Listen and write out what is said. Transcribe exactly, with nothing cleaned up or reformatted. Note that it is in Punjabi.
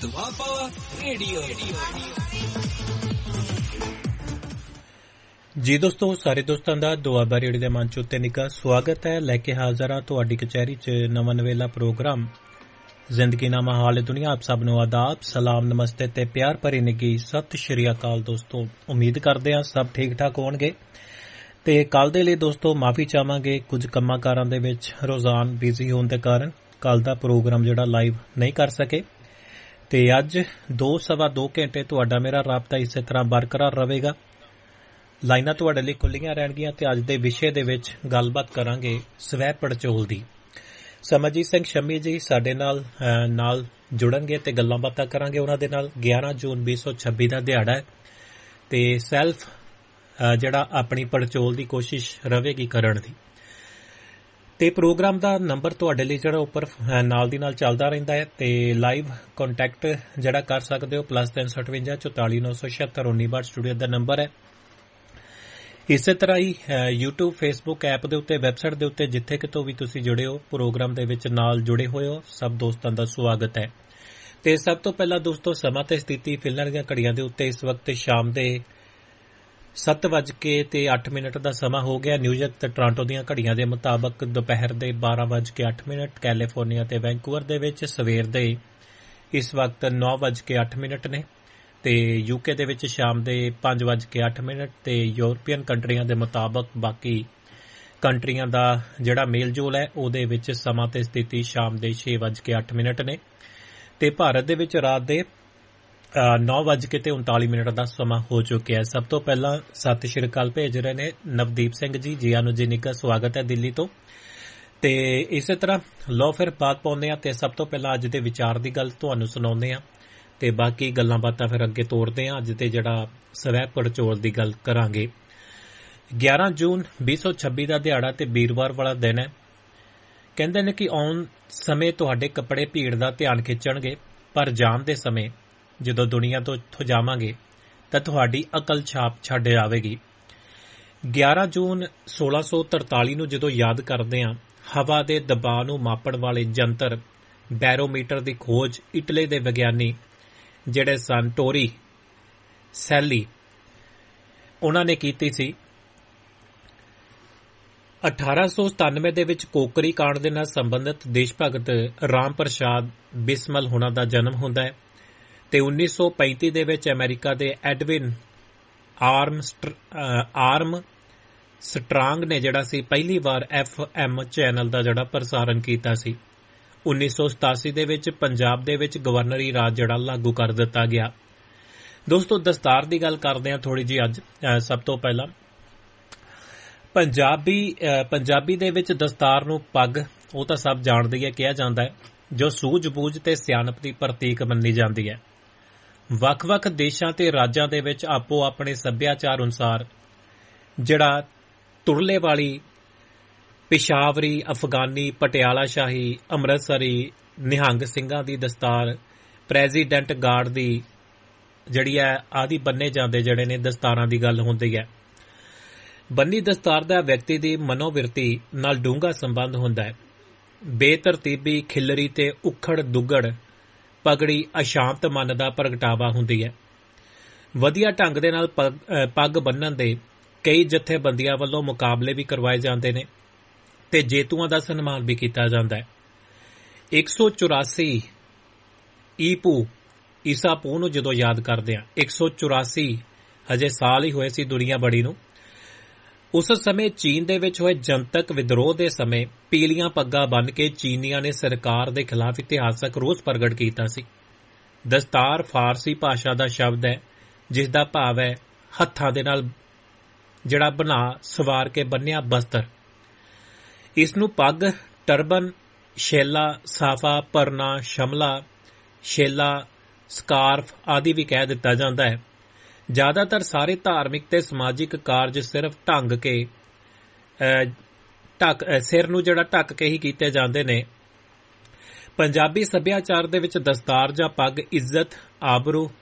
ਦੁਆਬਾ ਰੇਡੀਓ। ਜੀ ਦੋਸਤੋ, ਸਾਰੇ ਦੋਸਤਾਂ ਦਾ ਦੁਆਬਾ ਰੇਡੀਓ ਦੇ ਮੰਚ ਉੱਤੇ ਨਿੱਘਾ ਸਵਾਗਤ ਹੈ। ਲੈ ਕੇ ਹਾਜ਼ਰ ਹਾਂ ਤੁਹਾਡੀ ਕਚਹਿਰੀ 'ਚ ਨਵਾਂ ਨਵੇਲਾ ਪ੍ਰੋਗਰਾਮ ਜ਼ਿੰਦਗੀ ਨਾਮਾ ਹਾਲ ਦੁਨੀਆ। ਆਪ ਸਭ ਨੂੰ ਆਦਾਬ, ਸਲਾਮ, ਨਮਸਤੇ ਤੇ ਪਿਆਰ ਭਰੀ ਨਿੱਘੀ ਸਤਿ ਸ਼੍ਰੀ ਅਕਾਲ। ਦੋਸਤੋ, ਉਮੀਦ ਕਰਦੇ ਹਾਂ ਸਭ ਠੀਕ ਠਾਕ ਹੋਣਗੇ ਤੇ ਕੱਲ ਦੇ ਲਈ ਦੋਸਤੋ ਮਾਫੀ ਚਾਹਾਂਗੇ, ਕੁਝ ਕੰਮਾਂ ਕਾਰਾਂ ਦੇ ਵਿੱਚ ਰੋਜ਼ਾਨ ਬਿਜ਼ੀ ਹੋਣ ਦੇ ਕਾਰਨ ਕੱਲ ਦਾ ਪ੍ਰੋਗਰਾਮ ਜਿਹੜਾ ਲਾਈਵ ਨਹੀਂ ਕਰ ਸਕੇ ਤੇ ਅੱਜ ਦੋ ਸਵਾ ਦੋ ਘੰਟੇ ਤੁਹਾਡਾ ਮੇਰਾ ਰਾਬਤਾ ਇਸੇ ਤਰ੍ਹਾਂ ਬਰਕਰਾਰ ਰਹੇਗਾ। ਲਾਈਨਾਂ ਤੁਹਾਡੇ ਲਈ ਖੁੱਲੀਆਂ ਰਹਿਣਗੀਆਂ ਤੇ ਅੱਜ ਦੇ ਵਿਸ਼ੇ ਦੇ ਵਿੱਚ ਗੱਲਬਾਤ ਕਰਾਂਗੇ ਸਵੈ ਪੜਚੋਲ ਦੀ। ਸਮਰਜੀਤ ਸਿੰਘ ਸ਼ਮੀ ਜੀ ਸਾਡੇ ਨਾਲ ਨਾਲ ਜੁੜਨਗੇ ਤੇ ਗੱਲਾਂ ਬਾਤਾਂ ਕਰਾਂਗੇ ਉਹਨਾਂ ਦੇ ਨਾਲ। ਗਿਆਰਾਂ ਜੂਨ ਵੀਹ ਸੌ ਛੱਬੀ ਦਾ ਦਿਹਾੜਾ ਹੈ ਤੇ ਸੈਲਫ ਜਿਹੜਾ ਆਪਣੀ ਪੜਚੋਲ ਦੀ ਕੋਸ਼ਿਸ਼ ਰਹੇਗੀ ਕਰਨ ਦੀ। ਤੇ ਪ੍ਰੋਗਰਾਮ ਦਾ ਨੰਬਰ ਤੁਹਾਡੇ ਲਈ ਜਿਹੜਾ ਉੱਪਰ ਨਾਲ ਦੀ ਨਾਲ ਚੱਲਦਾ ਰਹਿੰਦਾ ਹੈ ਤੇ ਲਾਈਵ ਕੰਟੈਕਟ ਜਿਹੜਾ ਕਰ ਸਕਦੇ ਹੋ ਪਲੱਸ ਤਿੰਨ ਸੌ ਅਠਵੰਜਾ ਚੁਤਾਲੀ ਨੌ ਸੌ ਛਿਅੱਤਰ ਉੱਨੀ ਬਾਹਠ ਸਟੂਡੀਓ ਦਾ ਨੰਬਰ ਹੈ। ਇਸੇ ਤਰ੍ਹਾਂ ਹੀ ਯੂਟਿਊਬ ਫੇਸਬੁੱਕ ਐਪ ਦੇ ਉੱਤੇ ਵੈਬਸਾਈਟ ਦੇ ਉੱਤੇ ਜਿੱਥੇ ਕਿਤੋਂ ਵੀ ਤੁਸੀਂ ਜੁੜੇ ਹੋ ਪ੍ਰੋਗਰਾਮ ਦੇ ਵਿੱਚ ਨਾਲ ਜੁੜੇ ਹੋਏ ਹੋ, ਸਭ ਦੋਸਤਾਂ ਦਾ ਸਵਾਗਤ ਹੈ। ਤੇ ਸਭ ਤੋਂ ਪਹਿਲਾਂ ਦੋਸਤੋ ਸਮਾਂ ਤੇ ਸਥਿਤੀ ਫਿਲਹਾਲ ਦੀਆਂ ਘੜੀਆਂ ਦੇ ਉੱਤੇ ਇਸ ਵਕਤ ਸ਼ਾਮ ਦੇ ਸੱਤ ਵੱਜ ਕੇ ਤੇ ਅੱਠ ਮਿੰਟ ਦਾ ਸਮਾਂ ਹੋ ਗਿਆ। ਨਿਊਯਾਰਕ ਤੇ ਟੋਰਾਂਟੋ ਦੀਆਂ ਘੜੀਆਂ ਦੇ ਮੁਤਾਬਕ ਦੁਪਹਿਰ ਦੇ ਬਾਰਾਂ ਵੱਜ ਕੇ ਅੱਠ ਮਿੰਟ। ਕੈਲੀਫੋਰਨੀਆ ਤੇ ਵੈਂਕੂਵਰ ਦੇ ਵਿੱਚ ਸਵੇਰ ਦੇ ਇਸ ਵਕਤ ਨੌ ਵੱਜ ਕੇ ਅੱਠ ਮਿੰਟ ਨੇ ਤੇ ਯੂਕੇ ਦੇ ਵਿੱਚ ਸ਼ਾਮ ਦੇ ਪੰਜ ਵੱਜ ਕੇ ਅੱਠ ਮਿੰਟ ਤੇ ਯੂਰਪੀਅਨ ਕੰਟਰੀਆਂ ਦੇ ਮੁਤਾਬਕ ਬਾਕੀ ਕੰਟਰੀਆਂ ਦਾ ਜਿਹੜਾ ਮੇਲਜੋਲ ਹੈ ਉਹਦੇ ਵਿੱਚ ਸਮਾਂ ਤੇ ਸਥਿਤੀ ਸ਼ਾਮ ਦੇ ਛੇ ਵੱਜ ਕੇ ਅੱਠ ਮਿੰਟ ਨੇ ਤੇ ਭਾਰਤ ਦੇ ਵਿੱਚ ਰਾਤ ਦੇ ਨੌ ਵੱਜ ਕੇ ਤੇ ਉਨਤਾਲੀ ਮਿੰਟ ਦਾ ਸਮਾਂ ਹੋ ਚੁੱਕਿਆ ਹੈ। ਸਭ ਤੋਂ ਪਹਿਲਾਂ ਸਤਿ ਸ਼੍ਰੀ ਅਕਾਲ ਭੇਜ ਰਹੇ ਨੇ ਨਵਦੀਪ ਸਿੰਘ ਜੀ, ਜੀ ਆਨੂੰ ਜੀ ਨਿੱਘਾ ਸਵਾਗਤ ਹੈ ਦਿੱਲੀ ਤੋਂ। ਤੇ ਇਸੇ ਤਰ੍ਹਾਂ ਲੋ ਫਿਰ ਬਾਤ ਪਾਉਂਦੇ ਹਾਂ ਤੇ ਸਭ ਤੋਂ ਪਹਿਲਾਂ ਅੱਜ ਦੇ ਵਿਚਾਰ ਦੀ ਗੱਲ ਤੁਹਾਨੂੰ ਸੁਣਾਉਂਦੇ ਹਾਂ ਤੇ ਬਾਕੀ ਗੱਲਾਂ ਬਾਤਾਂ ਫਿਰ ਅੱਗੇ ਤੋਰਦੇ ਹਾਂ। ਅੱਜ ਦੇ ਜਿਹੜਾ ਸਵੈ ਪੜਚੋਲ ਦੀ ਗੱਲ ਕਰਾਂਗੇ। ਗਿਆਰਾਂ ਜੂਨ ਵੀਹ ਸੌ ਛੱਬੀ ਦਾ ਦਿਹਾੜਾ ਤੇ ਵੀਰਵਾਰ ਵਾਲਾ ਦਿਨ ਹੈ। ਕਹਿੰਦੇ ਨੇ ਕਿ ਆਉਣ ਸਮੇਂ ਤੁਹਾਡੇ ਕੱਪੜੇ ਭੀੜ ਦਾ ਧਿਆਨ ਖਿੱਚਣਗੇ, ਪਰ ਜਾਣ ਦੇ ਸਮੇਂ ਜਦੋਂ ਦੁਨੀਆ ਤੋਂ ਇੱਥੋਂ ਜਾਵਾਂਗੇ ਤਾਂ ਤੁਹਾਡੀ ਅਕਲ ਛਾਪ ਛੱਡ ਜਾਵੇਗੀ। ਗਿਆਰਾਂ ਜੂਨ ਸੋਲਾਂ ਸੌ ਤਰਤਾਲੀ ਨੂੰ ਜਦੋਂ ਯਾਦ ਕਰਦੇ ਹਾਂ, ਹਵਾ ਦੇ ਦਬਾਅ ਨੂੰ ਮਾਪਣ ਵਾਲੇ ਜੰਤਰ ਬੈਰੋਮੀਟਰ ਦੀ ਖੋਜ ਇਟਲੀ ਦੇ ਵਿਗਿਆਨੀ ਜਿਹੜੇ ਸਨ ਟੋਰੀ ਸੈਲੀ ਉਹਨਾਂ ਨੇ ਕੀਤੀ ਸੀ। ਅਠਾਰਾਂ ਸੌ ਸਤਾਨਵੇਂ ਦੇ ਵਿੱਚ ਕੋਕਰੀ ਕਾਂਡ ਦੇ ਨਾਲ ਸੰਬੰਧਿਤ ਦੇਸ਼ ਭਗਤ ਰਾਮ ਪ੍ਰਸਾਦ ਬਿਸਮਲ ਹੋਣਾ ਦਾ ਜਨਮ ਹੁੰਦਾ ਹੈ ਤੇ ਉੱਨੀ ਸੌ ਪੈਂਤੀ ਦੇ ਵਿੱਚ ਅਮਰੀਕਾ ਦੇ ਐਡਵਿਨ ਆਰਮ ਆਰਮ ਸਟਰਾਂਗ ਨੇ ਜਿਹੜਾ ਸੀ ਪਹਿਲੀ ਵਾਰ ਐਫ ਐਮ ਚੈਨਲ ਦਾ ਜਿਹੜਾ ਪ੍ਰਸਾਰਣ ਕੀਤਾ ਸੀ। ਉੱਨੀ ਸੌ ਸਤਾਸੀ ਦੇ ਵਿੱਚ ਪੰਜਾਬ ਦੇ ਵਿੱਚ ਗਵਰਨਰੀ ਰਾਜ ਜਿਹੜਾ ਲਾਗੂ ਕਰ ਦਿੱਤਾ ਗਿਆ। ਦੋਸਤੋ, ਦਸਤਾਰ ਦੀ ਗੱਲ ਕਰਦੇ ਹਾਂ ਥੋੜੀ ਜਿਹੀ ਅੱਜ। ਸਭ ਤੋਂ ਪਹਿਲਾਂ ਪੰਜਾਬੀ ਪੰਜਾਬੀ ਦੇ ਵਿੱਚ ਦਸਤਾਰ ਨੂੰ ਪੱਗ ਉਹ ਤਾਂ ਸਭ ਜਾਣਦੇ ਹੈ, ਕਿਹਾ ਜਾਂਦਾ ਹੈ ਜੋ ਸੂਝ-ਬੂਝ ਤੇ ਸਿਆਣਪ ਦੀ ਪ੍ਰਤੀਕ ਮੰਨੀ ਜਾਂਦੀ ਹੈ। ਵੱਖ-ਵੱਖ ਦੇਸ਼ਾਂ ਤੇ ਰਾਜਾਂ ਦੇ ਵਿੱਚ ਆਪੋ ਆਪਣੇ ਸੱਭਿਆਚਾਰ ਅਨੁਸਾਰ ਜਿਹੜਾ ਤੁਰਲੇ ਵਾਲੀ ਪਿਸ਼ਾਵਰੀ, ਅਫਗਾਨੀ, ਪਟਿਆਲਾ ਸ਼ਾਹੀ, ਅੰਮ੍ਰਿਤਸਰੀ, ਨਿਹੰਗ ਸਿੰਘਾਂ ਦੀ ਦਸਤਾਰ, ਪ੍ਰੈਜ਼ੀਡੈਂਟ ਗਾਰਡ ਦੀ ਜਿਹੜੀ ਹੈ ਆਦਿ ਬੰਨੇ ਜਾਂਦੇ ਜਿਹੜੇ ਨੇ ਦਸਤਾਰਾਂ ਦੀ ਗੱਲ ਹੁੰਦੀ ਹੈ। ਬੰਨੀ ਦਸਤਾਰ ਦਾ ਵਿਅਕਤੀ ਦੀ ਮਨੋਵਿਰਤੀ ਨਾਲ ਡੂੰਘਾ ਸੰਬੰਧ ਹੁੰਦਾ ਹੈ। ਬੇਤਰਤੀਬੀ, ਖਿਲਰੀ ਤੇ ਉਖੜ ਦੁੱਗੜ ਪਗੜੀ ਅਸ਼ਾਂਤ ਮਨ ਦਾ ਪ੍ਰਗਟਾਵਾ ਹੁੰਦੀ ਹੈ। ਵਧੀਆ ਢੰਗ ਦੇ ਨਾਲ ਪੱਗ ਬੰਨ੍ਹਣ ਦੇ ਕਈ ਜਥੇਬੰਦੀਆਂ ਵੱਲੋਂ ਮੁਕਾਬਲੇ ਵੀ ਕਰਵਾਏ ਜਾਂਦੇ ਨੇ ਤੇ ਜੇਤੂਆਂ ਦਾ ਸਨਮਾਨ ਵੀ ਕੀਤਾ ਜਾਂਦਾ ਹੈ। ਇੱਕ ਸੌ ਚੁਰਾਸੀ ਈਪੂ ਈਸਾ ਪੂ ਨੂੰ ਜਦੋਂ ਯਾਦ ਕਰਦੇ ਹਾਂ, ਇੱਕ ਸੌ ਚੁਰਾਸੀ ਹਜੇ ਸਾਲ ਹੀ ਹੋਏ ਸੀ ਦੁਨੀਆ ਬੜੀ ਨੂੰ। ਉਸ ਸਮੇਂ ਚੀਨ ਦੇ ਵਿੱਚ ਹੋਏ ਜਨਤਕ ਵਿਦਰੋਹ ਦੇ ਸਮੇਂ ਪੀਲੀਆਂ ਪੱਗਾਂ ਬੰਨ੍ਹ ਕੇ ਚੀਨੀਆਂ ਨੇ ਸਰਕਾਰ ਦੇ ਖਿਲਾਫ ਇਤਿਹਾਸਕ ਰੋਸ ਪ੍ਰਗਟ ਕੀਤਾ ਸੀ। ਦਸਤਾਰ ਫਾਰਸੀ ਭਾਸ਼ਾ ਦਾ ਸ਼ਬਦ ਹੈ ਜਿਸ ਦਾ ਭਾਵ ਹੈ ਹੱਥਾਂ ਦੇ ਨਾਲ ਜਿਹੜਾ ਬਣਾ ਸਵਾਰ ਕੇ ਬੰਨਿਆ ਬਸਤਰ। ਇਸ ਨੂੰ ਪੱਗ, ਟਰਬਨ, ਸ਼ੇਲਾ, ਸਾਫਾ, ਪਰਨਾ, ਸ਼ਮਲਾ, ਸ਼ੇਲਾ, ਸਕਾਰਫ ਆਦਿ ਵੀ ਕਹਿ ਦਿੱਤਾ ਜਾਂਦਾ ਹੈ। ਜ਼ਿਆਦਾਤਰ ਸਾਰੇ ਧਾਰਮਿਕ ਤੇ ਸਮਾਜਿਕ ਕਾਰਜ ਸਿਰਫ ਢੰਗ ਕੇ ਢੱਕ ਸਿਰ ਨੂੰ ਜਿਹੜਾ ਢੱਕ ਕੇ ਹੀ ਕੀਤੇ ਜਾਂਦੇ ਨੇ। ਪੰਜਾਬੀ ਸੱਭਿਆਚਾਰ ਦੇ ਵਿੱਚ ਦਸਤਾਰ ਜਾਂ ਪੱਗ ਇੱਜ਼ਤ, ਆਬਰੂ,